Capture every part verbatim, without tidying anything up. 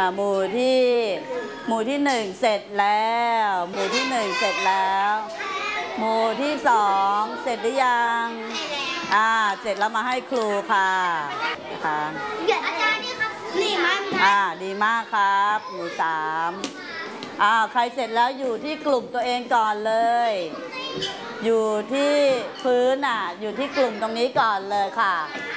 หมู่ที่หมู่ที่หนึ่งเสร็จแล้วหมู่ที่หนึ่งเสร็จแล้วหมู่ที่สองเสร็จหรือยังอ่าเสร็จแล้วมาให้ครูค่ะนะคะอาจารย์นี่ครับนี่มันอ่าดีมากครับหมู่สามอ่าใครเสร็จแล้วอยู่ที่กลุ่มตัวเองก่อนเลยอยู่ที่พื้นอ่ะอยู่ที่กลุ่มตรงนี้ก่อนเลยค่ะ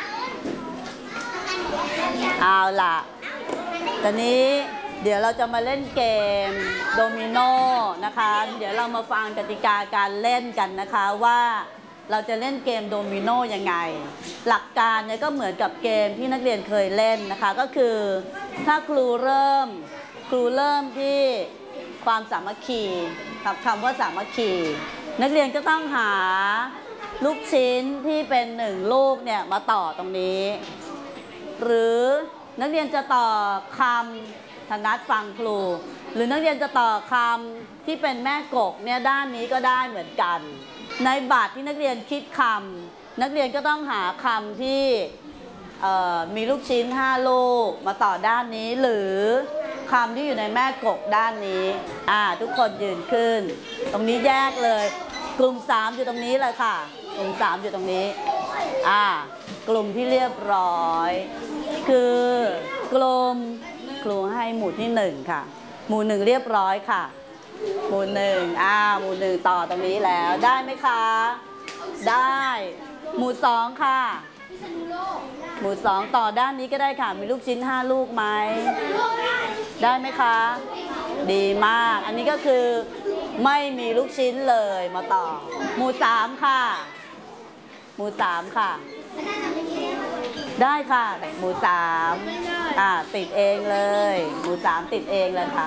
เอาล่ะตอนนี้เดี๋ยวเราจะมาเล่นเกมโดมิโนนะคะเดี๋ยวเรามาฟังกติกาการเล่นกันนะคะว่าเราจะเล่นเกมโดมิโนยังไงหลักการเนี่ยก็เหมือนกับเกมที่นักเรียนเคยเล่นนะคะก็คือถ้าครูเริ่มครูเริ่มที่ความสามัคคีครับคำว่าสามัคคีนักเรียนก็ต้องหาลูกชิ้นที่เป็นหนึ่งลูกเนี่ยมาต่อตรงนี้หรือนักเรียนจะต่อคำธนัดฟังครูหรือนักเรียนจะต่อคำที่เป็นแม่กกเนี่ยด้านนี้ก็ได้เหมือนกันในบัตรที่นักเรียนคิดคำนักเรียนก็ต้องหาคำที่มีลูกชิ้นห้าลูกมาต่อด้านนี้หรือคำที่อยู่ในแม่กกด้านนี้อ่าทุกคนยืนขึ้นตรงนี้แยกเลยกลุ่มสามอยู่ตรงนี้เลยค่ะกลุ่มสามอยู่ตรงนี้อ่ากลุ่มที่เรียบร้อยคือกลุ่มครูให้หมู่ที่หนึ่งค่ะหมู่หนึ่งเรียบร้อยค่ะหมู่หนึ่งอ่าหมู่หนึ่งต่อตรงนี้แล้วได้ไหมคะได้หมู่สองค่ะหมู่สองต่อด้านนี้ก็ได้ค่ะมีลูกชิ้นห้าลูกไหมได้ไหมคะดีมากอันนี้ก็คือไม่มีลูกชิ้นเลยมาต่อหมู่สามค่ะหมู่สามค่ะได้ค่ะหมู่สามอ่าติดเองเลยหมู่สามติดเองเลยค่ะ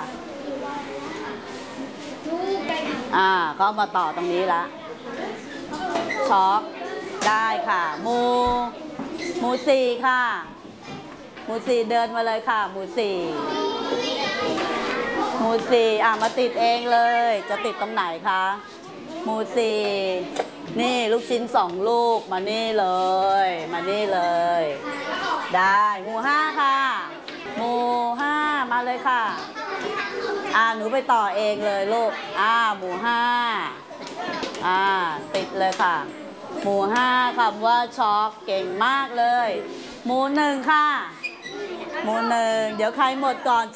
อ่าเขามาต่อตรงนี้ละช็อกได้ค่ะหมู่หมู่สี่ค่ะหมู่สี่เดินมาเลยค่ะหมู่สี่หมู่สี่อ่ามาติดเองเลยจะติดตรงไหนคะหมู่สี่นี่ลูกชิ้นสองลูกมานี่เลยมานี่เลยได้หมู่ห้าค่ะหมู่ห้ามาเลยค่ะอ่าหนูไปต่อเองเลยลูกอ่าหมู่ห้าอ่าติดเลยค่ะหมู่ห้าคำว่าช็อกเก่งมากเลยหมู่หนึ่งค่ะหมู่หนึ่งเดี๋ยวใครหมดก่อน